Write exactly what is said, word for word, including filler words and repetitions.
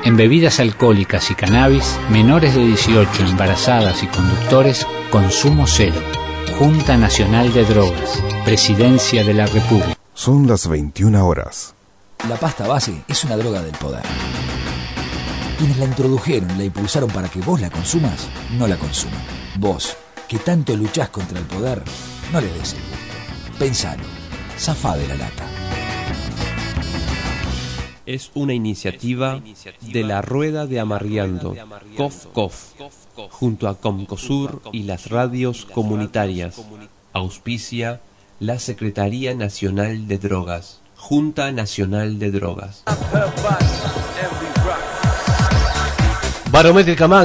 En bebidas alcohólicas y cannabis, menores de dieciocho, embarazadas y conductores, consumo cero. Junta Nacional de Drogas, Presidencia de la República. Son las veintiuna horas. La pasta base es una droga del poder. Quienes la introdujeron y la impulsaron para que vos la consumas, no la consuman. Vos, que tanto luchás contra el poder, no le des el gusto. Pensalo. Zafá de la lata. Es una iniciativa de la Rueda de Amarriando, Cof Cof, junto a Comcosur y las radios comunitarias. Auspicia la Secretaría Nacional de Drogas, Junta Nacional de Drogas. Barométrica